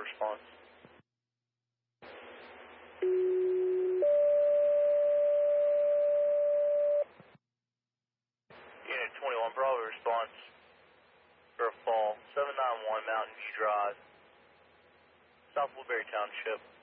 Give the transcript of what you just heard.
response. Unit 21 Bravo response for a fall, 791 Mountain View Drive, South Woodbury Township.